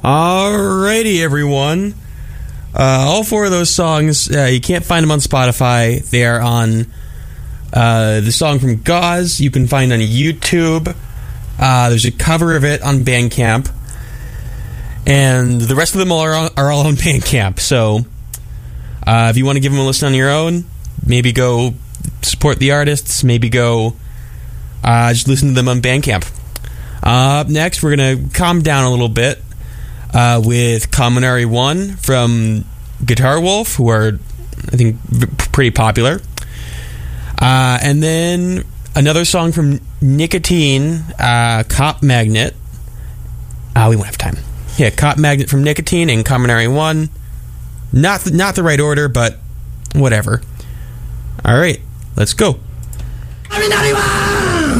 Alrighty, everyone. All four of those songs, you can't find them on Spotify. They are on the song from Gauze. You can find on YouTube. There's a cover of it on Bandcamp. And the rest of them are all on Bandcamp. So if you want to give them a listen on your own, maybe go support the artists. Maybe go just listen to them on Bandcamp. Up next, we're going to calm down a little bit with Kaminari 1 from Guitar Wolf, who are, I think, pretty popular. And then another song from Nicotine, Cop Magnet. We won't have time. Yeah, Cop Magnet from Nicotine and Kaminari 1. Not the right order, but whatever. All right, let's go.